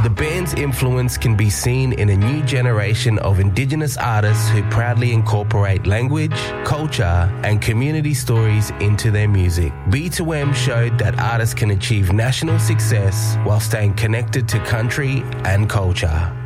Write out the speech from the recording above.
The band's influence can be seen in a new generation of Indigenous artists who proudly incorporate language, culture, and community stories into their music. B2M showed that artists can achieve national success while staying connected to country and culture.